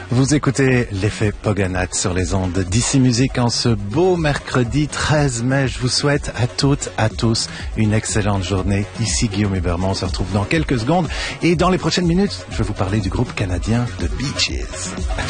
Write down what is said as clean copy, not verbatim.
Vous écoutez l'effet Poganat sur les ondes d'Ici Musique en ce beau mercredi 13 mai. Je vous souhaite à toutes, à tous une excellente journée. Ici Guillaume Hébermont, on se retrouve dans quelques secondes. Et dans les prochaines minutes, je vais vous parler du groupe canadien The Beaches.